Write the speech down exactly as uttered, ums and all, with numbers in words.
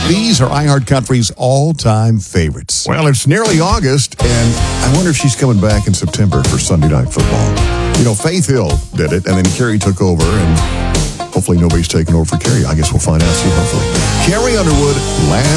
These are iHeartCountry's all-time favorites. Well, it's nearly August, and I wonder if she's coming back in September for Sunday Night Football. You know, Faith Hill did it, and then Carrie took over, and hopefully nobody's taken over for Carrie. I guess we'll find out soon, hopefully. Carrie Underwood, last